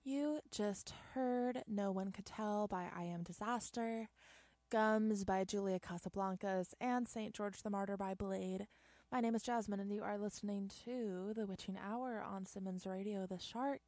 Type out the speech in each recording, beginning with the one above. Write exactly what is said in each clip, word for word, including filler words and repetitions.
You just heard No One Could Tell by I Am Disaster, Gums by Julia Casablancas, and Saint George the Martyr by Blade. My name is Jasmine, and you are listening to The Witching Hour on Simmons Radio, The Shark.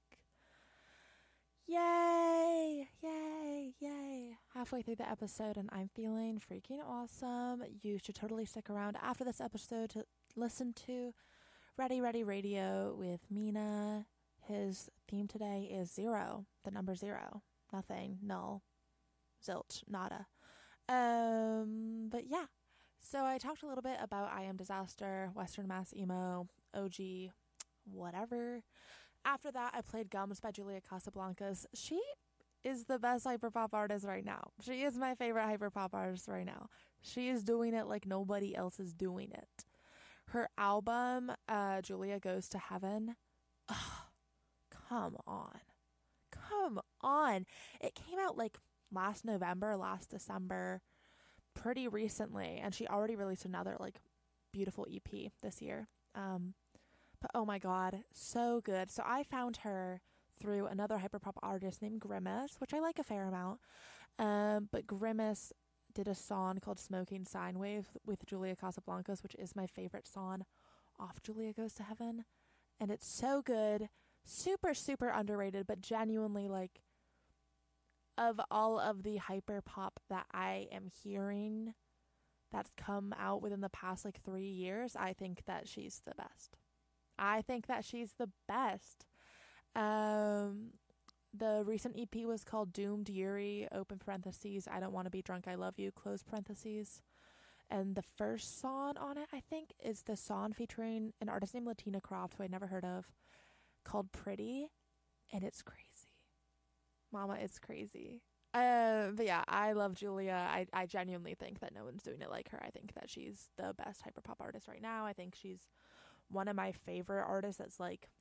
Yay! Yay! Yay! Halfway through the episode, and I'm feeling freaking awesome. You should totally stick around after this episode to listen to Ready Ready Radio with Mina. His theme today is zero, the number zero. Nothing, null, zilch, nada. Um, but yeah. So I talked a little bit about I Am Disaster, Western Mass Emo, O G, whatever. After that, I played Gums by Julia Casablancas. She is the best hyperpop artist right now. She is my favorite hyperpop artist right now. She is doing it like nobody else is doing it. Her album, uh, Julia Goes to Heaven, ugh, come on. Come on. It came out like last November, last December, pretty recently, and she already released another like beautiful E P this year. Um, but oh my god, so good. So I found her through another hyperpop artist named Grimace, which I like a fair amount. Um, but Grimace did a song called Smoking Sine Wave with Julia Casablancas, which is my favorite song off Julia Goes to Heaven. And it's so good. Super, super underrated, but genuinely, like, of all of the hyper pop that I am hearing that's come out within the past, like, three years, I think that she's the best. I think that she's the best. Um, the recent E P was called Doomed Yuri, open parentheses, I Don't Want to Be Drunk, I Love You, close parentheses. And the first song on it, I think, is the song featuring an artist named Latina Croft, who I'd never heard of, called Pretty, and it's crazy. Mama, it's crazy. Uh, but yeah, I love Julia. I, I genuinely think that no one's doing it like her. I think that she's the best hyperpop artist right now. I think she's one of my favorite artists that's like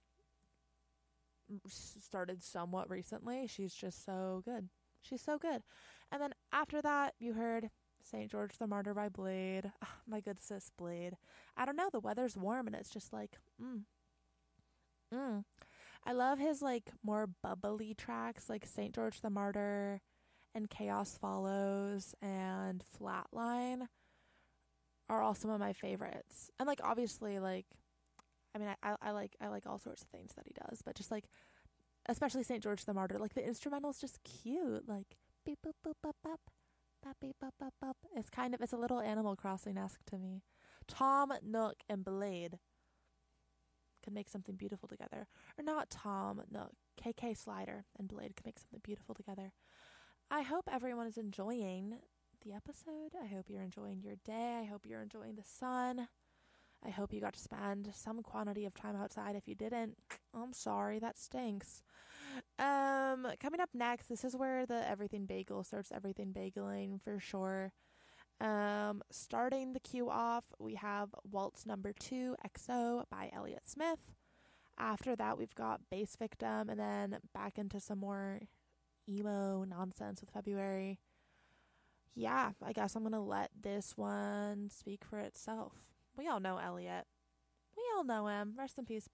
started somewhat recently. She's just so good. She's so good. And then after that, you heard Saint George the Martyr by Blade. Oh, my good sis Blade. I don't know, the weather's warm and it's just like, mm. Mm. I love his like more bubbly tracks like Saint George the Martyr and Chaos Follows and Flatline are all some of my favorites. And like obviously like I mean I, I, I like I like all sorts of things that he does, but just like especially Saint George the Martyr, like the instrumental's just cute, like beep boop boop bop bop bop beep bop bop bop. It's kind of it's a little Animal Crossing-esque to me. Tom Nook and Blade could make something beautiful together. Or not Tom, no, K K Slider and Blade could make something beautiful together. I hope everyone is enjoying the episode. I hope you're enjoying your day. I hope you're enjoying the sun. I hope you got to spend some quantity of time outside. If you didn't, I'm sorry, that stinks. Um, coming up next, this is where the Everything Bagel starts everything bageling for sure. Um, starting the queue off, we have Waltz Number Two, X O by Elliott Smith. After that, we've got Bass Victim, and then back into some more emo nonsense with February. Yeah, I guess I'm gonna let this one speak for itself. We all know Elliott. We all know him. Rest in peace.